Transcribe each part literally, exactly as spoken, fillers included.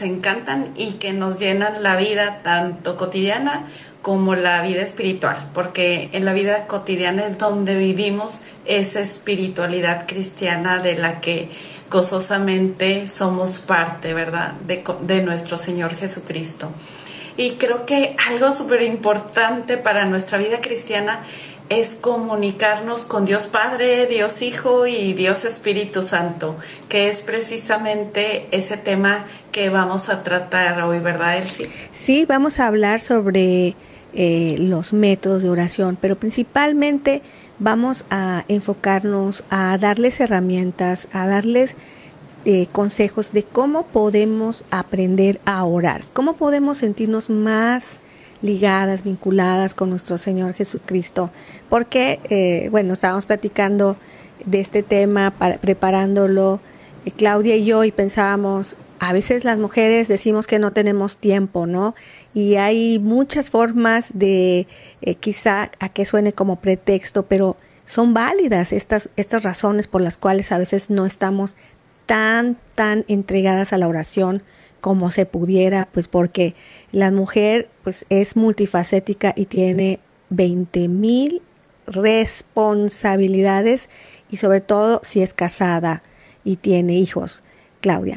encantan y que nos llenan la vida tanto cotidiana como la vida espiritual, porque en la vida cotidiana es donde vivimos esa espiritualidad cristiana de la que gozosamente somos parte, ¿verdad? De, de nuestro Señor Jesucristo. Y creo que algo súper importante para nuestra vida cristiana es comunicarnos con Dios Padre, Dios Hijo y Dios Espíritu Santo, que es precisamente ese tema que vamos a tratar hoy, ¿verdad, Elsie? Sí, vamos a hablar sobre eh, los métodos de oración, pero principalmente vamos a enfocarnos a darles herramientas, a darles eh, consejos de cómo podemos aprender a orar, cómo podemos sentirnos más ligadas, vinculadas con nuestro Señor Jesucristo, porque, eh, bueno, estábamos platicando de este tema, para, preparándolo, eh, Claudia y yo, y pensábamos, a veces las mujeres decimos que no tenemos tiempo, ¿no? Y hay muchas formas de, eh, quizá a que suene como pretexto, pero son válidas estas, estas razones por las cuales a veces no estamos tan, tan entregadas a la oración como se pudiera, pues porque la mujer pues es multifacética y tiene veinte mil responsabilidades, y sobre todo si es casada y tiene hijos, Claudia.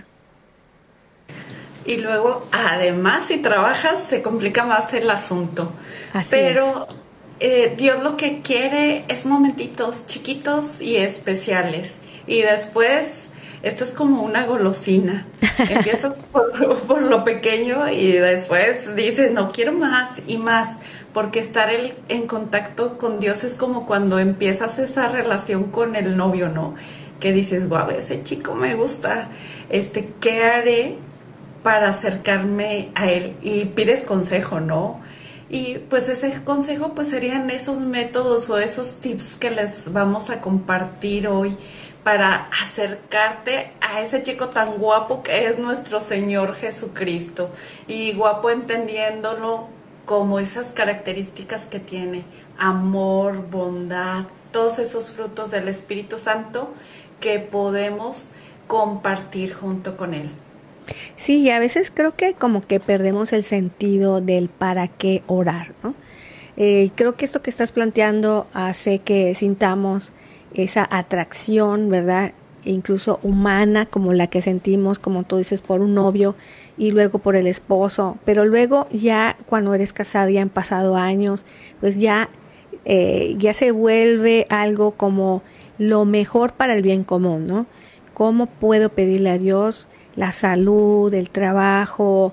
Y luego, además, si trabajas, se complica más el asunto. Así Pero es. eh, Dios lo que quiere es momentitos chiquitos y especiales. Y después, esto es como una golosina. Empiezas por, por lo pequeño y después dices, no, quiero más y más. Porque estar el, en contacto con Dios es como cuando empiezas esa relación con el novio, ¿no? Que dices, guau, ese chico me gusta. Este, ¿qué haré para acercarme a él? Y pides consejo, ¿no? Y pues ese consejo pues serían esos métodos o esos tips que les vamos a compartir hoy para acercarte a ese chico tan guapo que es nuestro Señor Jesucristo. Y guapo entendiéndolo como esas características que tiene: amor, bondad, todos esos frutos del Espíritu Santo que podemos compartir junto con él. Sí, y a veces creo que como que perdemos el sentido del para qué orar, ¿no? Eh, creo que esto que estás planteando hace que sintamos esa atracción, ¿verdad? E incluso humana, como la que sentimos, como tú dices, por un novio y luego por el esposo. Pero luego ya cuando eres casada, ya han pasado años, pues ya, eh, ya se vuelve algo como lo mejor para el bien común, ¿no? ¿Cómo puedo pedirle a Dios la salud, el trabajo,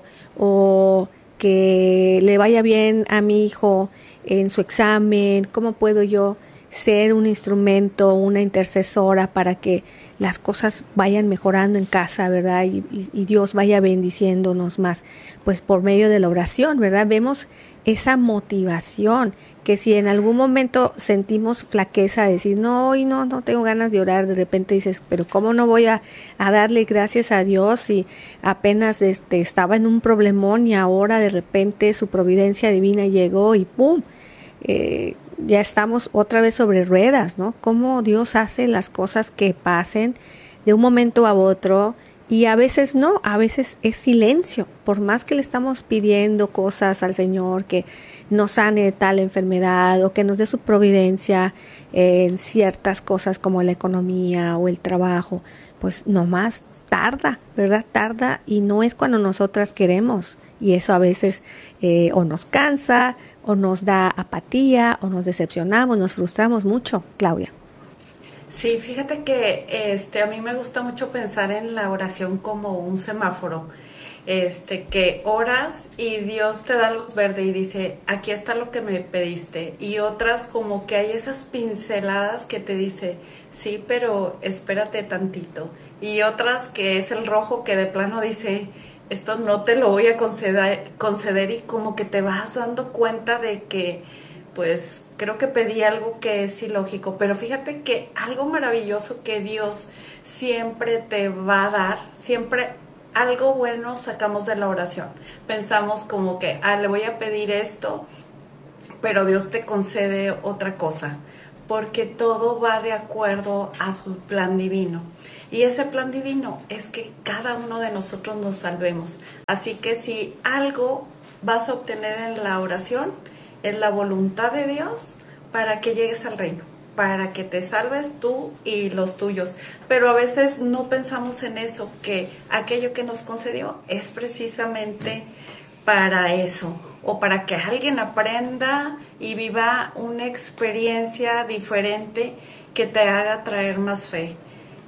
o que le vaya bien a mi hijo en su examen? ¿Cómo puedo yo ser un instrumento, una intercesora para que las cosas vayan mejorando en casa, ¿verdad? Y, y, y Dios vaya bendiciéndonos más, pues por medio de la oración, ¿verdad? Vemos esa motivación que si en algún momento sentimos flaqueza, de decir, no, y no, no tengo ganas de orar, de repente dices, pero ¿cómo no voy a, a darle gracias a Dios si apenas este, estaba en un problemón y ahora de repente su providencia divina llegó y ¡pum! Eh, ya estamos otra vez sobre ruedas, ¿no? Cómo Dios hace las cosas que pasen de un momento a otro, y a veces no, a veces es silencio, por más que le estamos pidiendo cosas al Señor, que nos sane de tal enfermedad o que nos dé su providencia en ciertas cosas como la economía o el trabajo, pues nomás tarda, ¿verdad? Tarda, y no es cuando nosotras queremos, y eso a veces eh, o nos cansa o nos da apatía o nos decepcionamos, nos frustramos mucho, Claudia. Sí, fíjate que este a mí me gusta mucho pensar en la oración como un semáforo. Este, que oras y Dios te da luz verde y dice, aquí está lo que me pediste. Y otras como que hay esas pinceladas que te dice, sí, pero espérate tantito. Y otras que es el rojo que de plano dice, esto no te lo voy a conceder, conceder y como que te vas dando cuenta de que pues creo que pedí algo que es ilógico, pero fíjate que algo maravilloso que Dios siempre te va a dar, siempre algo bueno sacamos de la oración. Pensamos como que, ah, le voy a pedir esto, pero Dios te concede otra cosa, porque todo va de acuerdo a su plan divino. Y ese plan divino es que cada uno de nosotros nos salvemos. Así que si algo vas a obtener en la oración, es la voluntad de Dios para que llegues al reino, para que te salves tú y los tuyos. Pero a veces no pensamos en eso, que aquello que nos concedió es precisamente para eso, o para que alguien aprenda y viva una experiencia diferente que te haga traer más fe.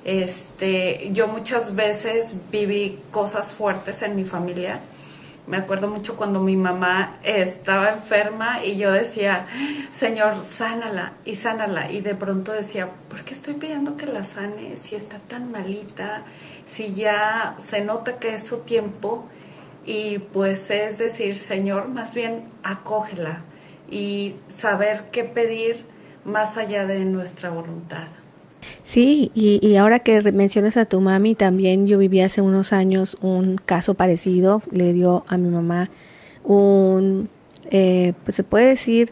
Este, yo muchas veces viví cosas fuertes en mi familia. Me acuerdo mucho cuando mi mamá estaba enferma y yo decía, Señor, sánala y sánala. Y de pronto decía, ¿por qué estoy pidiendo que la sane si está tan malita? Si ya se nota que es su tiempo. Y pues es decir, Señor, más bien acógela y saber qué pedir más allá de nuestra voluntad. Sí, y, y ahora que mencionas a tu mami, también yo viví hace unos años un caso parecido. Le dio a mi mamá un, eh, pues se puede decir,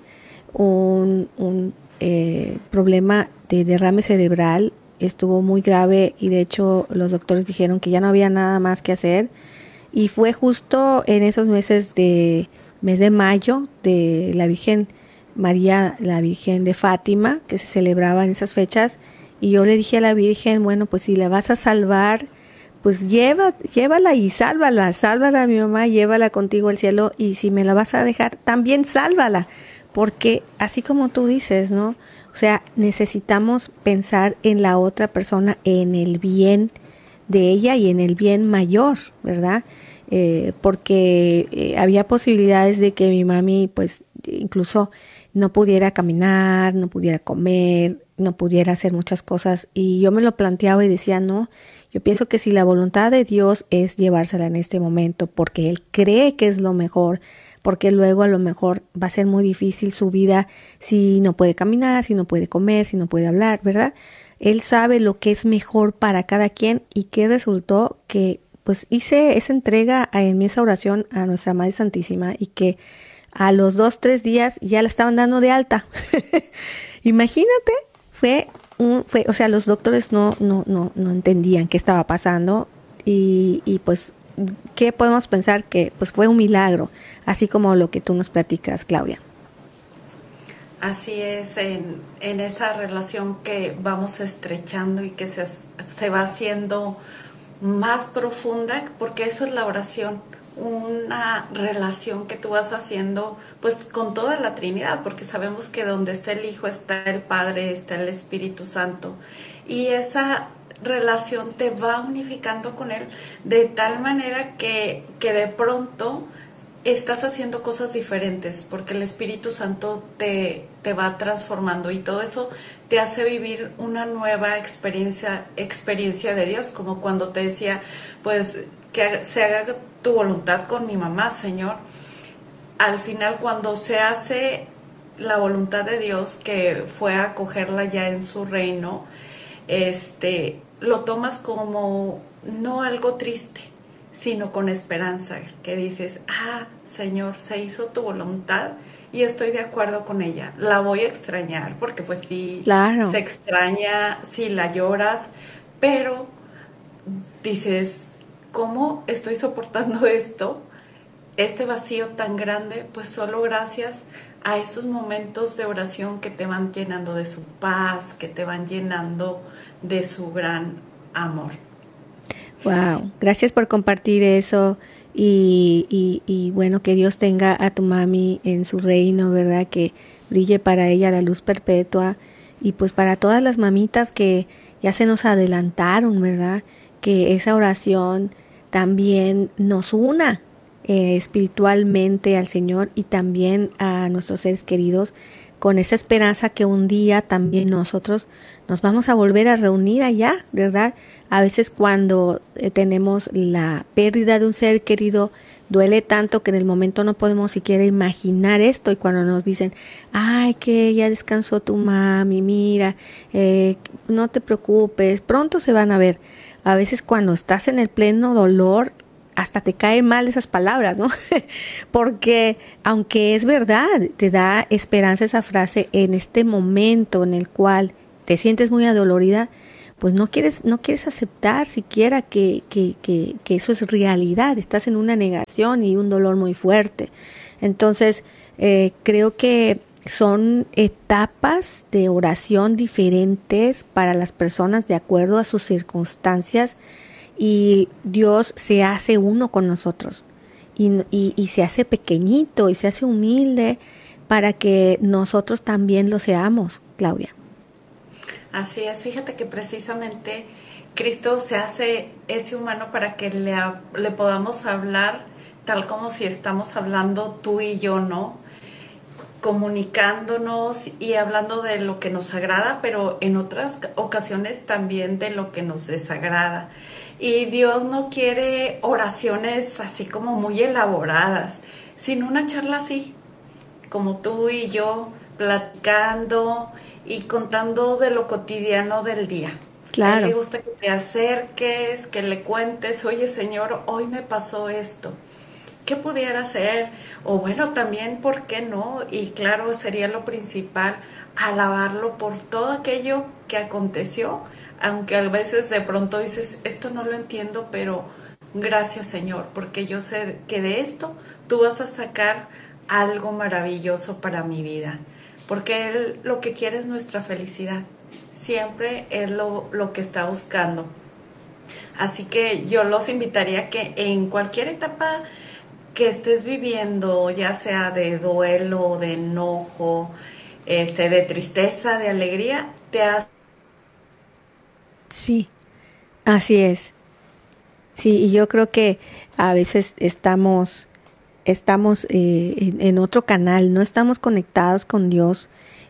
un, un eh, problema de derrame cerebral. Estuvo muy grave y de hecho los doctores dijeron que ya no había nada más que hacer. Y fue justo en esos meses de mes de mayo de la Virgen María, la Virgen de Fátima, que se celebraba en esas fechas. Y yo le dije a la Virgen, bueno, pues si la vas a salvar, pues lleva, llévala y sálvala, sálvala a mi mamá, llévala contigo al cielo, y si me la vas a dejar, también sálvala, porque así como tú dices, ¿no? O sea, necesitamos pensar en la otra persona, en el bien de ella y en el bien mayor, ¿verdad? Eh, porque eh, había posibilidades de que mi mami, pues, incluso no pudiera caminar, no pudiera comer, no pudiera hacer muchas cosas, y yo me lo planteaba y decía, no, yo pienso que si la voluntad de Dios es llevársela en este momento, porque Él cree que es lo mejor, porque luego a lo mejor va a ser muy difícil su vida si no puede caminar, si no puede comer, si no puede hablar, ¿verdad? Él sabe lo que es mejor para cada quien, y que resultó que pues hice esa entrega en esa oración a nuestra Madre Santísima, y que a los dos, tres días ya la estaban dando de alta. Imagínate, fue un, fue, o sea, los doctores no, no, no, no entendían qué estaba pasando, y, y pues, ¿qué podemos pensar? Que pues fue un milagro, así como lo que tú nos platicas, Claudia. Así es, en, en esa relación que vamos estrechando y que se, se va haciendo más profunda, porque eso es la oración, una relación que tú vas haciendo pues con toda la Trinidad, porque sabemos que donde está el Hijo está el Padre, está el Espíritu Santo, y esa relación te va unificando con Él de tal manera que, que de pronto estás haciendo cosas diferentes, porque el Espíritu Santo te, te va transformando, y todo eso te hace vivir una nueva experiencia, experiencia de Dios, como cuando te decía, pues que se haga tu voluntad con mi mamá, Señor. Al final, cuando se hace la voluntad de Dios, que fue acogerla ya en su reino, este, lo tomas como no algo triste, sino con esperanza, que dices, ah, Señor, se hizo tu voluntad y estoy de acuerdo con ella. La voy a extrañar, porque pues sí, claro, se extraña, sí la lloras, pero dices, ¿cómo estoy soportando esto? Este vacío tan grande, pues solo gracias a esos momentos de oración que te van llenando de su paz, que te van llenando de su gran amor. Wow, gracias por compartir eso, y, y, y bueno, que Dios tenga a tu mami en su reino, ¿verdad? Que brille para ella la luz perpetua, y pues para todas las mamitas que ya se nos adelantaron, ¿verdad? Que esa oración también nos una eh, espiritualmente al Señor y también a nuestros seres queridos, con esa esperanza que un día también nosotros nos vamos a volver a reunir allá, ¿verdad? A veces cuando eh, tenemos la pérdida de un ser querido, duele tanto que en el momento no podemos siquiera imaginar esto, y cuando nos dicen, ay, que ya descansó tu mami, mira, eh, no te preocupes, pronto se van a ver. A veces cuando estás en el pleno dolor, hasta te caen mal esas palabras, ¿no? Porque aunque es verdad, te da esperanza esa frase en este momento en el cual te sientes muy adolorida, pues no quieres, no quieres aceptar siquiera que, que, que, que eso es realidad, estás en una negación y un dolor muy fuerte. Entonces, eh, creo que son etapas de oración diferentes para las personas de acuerdo a sus circunstancias, y Dios se hace uno con nosotros y, y, y se hace pequeñito y se hace humilde para que nosotros también lo seamos, Claudia. Así es, fíjate que precisamente Cristo se hace ese humano para que le, le podamos hablar tal como si estamos hablando tú y yo, ¿no? Comunicándonos y hablando de lo que nos agrada, pero en otras ocasiones también de lo que nos desagrada. Y Dios no quiere oraciones así como muy elaboradas, sino una charla así, como tú y yo, platicando y contando de lo cotidiano del día. Claro. A él le gusta que te acerques, que le cuentes, oye Señor, hoy me pasó esto. ¿Qué pudiera hacer? O bueno, también, ¿por qué no? Y claro, sería lo principal, alabarlo por todo aquello que aconteció, aunque a veces de pronto dices, esto no lo entiendo, pero gracias Señor, porque yo sé que de esto tú vas a sacar algo maravilloso para mi vida, porque Él lo que quiere es nuestra felicidad, siempre es lo, lo que está buscando. Así que yo los invitaría a que en cualquier etapa que estés viviendo, ya sea de duelo, de enojo, este, de tristeza, de alegría, te has... Sí, así es. Sí, y yo creo que a veces estamos, estamos eh, en, en otro canal, no estamos conectados con Dios,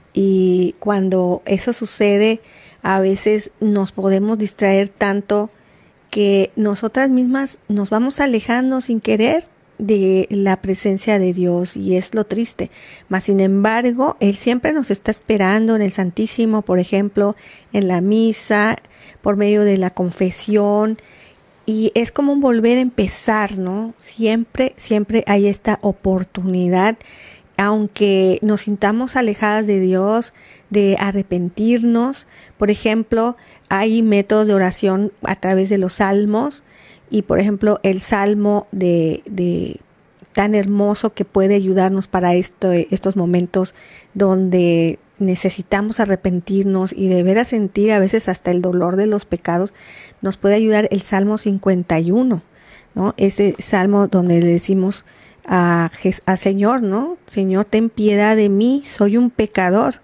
y cuando eso sucede, a veces nos podemos distraer tanto que nosotras mismas nos vamos alejando sin querer de la presencia de Dios, y es lo triste. Mas sin embargo, Él siempre nos está esperando en el Santísimo, por ejemplo, en la misa, por medio de la confesión, y es como un volver a empezar, ¿no? Siempre, siempre hay esta oportunidad, aunque nos sintamos alejadas de Dios, de arrepentirnos. Por ejemplo, hay métodos de oración a través de los salmos, y por ejemplo el salmo de, de tan hermoso que puede ayudarnos para esto, estos momentos donde necesitamos arrepentirnos y de veras sentir a veces hasta el dolor de los pecados, nos puede ayudar el Salmo cincuenta y uno, ¿no? Ese salmo donde le decimos a, a Señor, ¿no? Señor, ten piedad de mí, soy un pecador.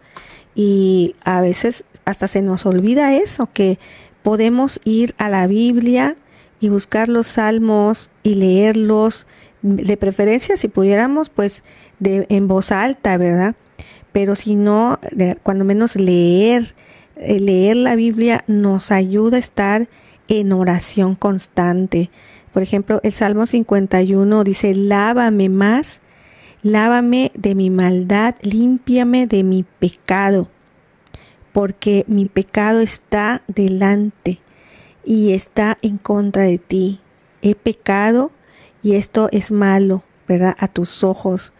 Y a veces hasta se nos olvida eso, que podemos ir a la Biblia y buscar los salmos y leerlos, de preferencia si pudiéramos pues de, en voz alta, ¿verdad? Pero si no, cuando menos leer, eh, leer la Biblia nos ayuda a estar en oración constante. Por ejemplo, el Salmo cincuenta y uno dice, lávame más, lávame de mi maldad, límpiame de mi pecado, porque mi pecado está delante y está en contra de ti. He pecado y esto es malo, ¿verdad? A tus ojos.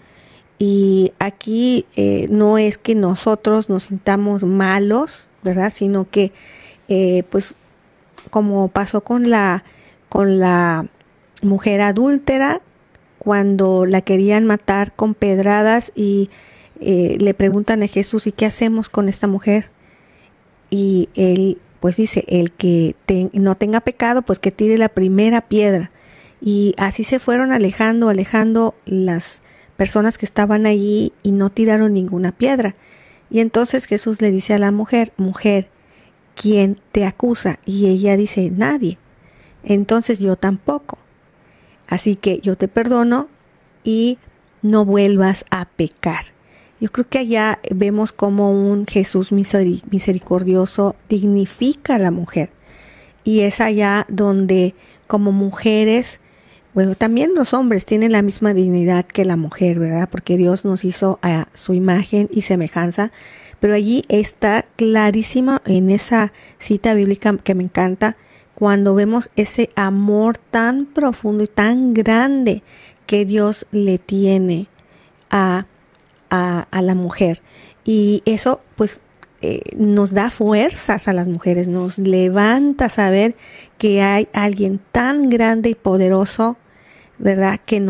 Y aquí eh, no es que nosotros nos sintamos malos, ¿verdad? Sino que, eh, pues, como pasó con la, con la mujer adúltera, cuando la querían matar con pedradas y eh, le preguntan a Jesús, ¿y qué hacemos con esta mujer? Y él pues dice, el que te, no tenga pecado, pues que tire la primera piedra. Y así se fueron alejando, alejando las personas que estaban allí y no tiraron ninguna piedra. Y entonces Jesús le dice a la mujer, mujer, ¿quién te acusa? Y ella dice, nadie. Entonces yo tampoco. Así que yo te perdono y no vuelvas a pecar. Yo creo que allá vemos cómo un Jesús misericordioso dignifica a la mujer. Y es allá donde como mujeres, bueno, también los hombres tienen la misma dignidad que la mujer, ¿verdad? Porque Dios nos hizo a su imagen y semejanza. Pero allí está clarísima en esa cita bíblica que me encanta, cuando vemos ese amor tan profundo y tan grande que Dios le tiene a A, a la mujer. Y eso pues eh, nos da fuerzas a las mujeres, nos levanta saber que hay alguien tan grande y poderoso, ¿verdad?, que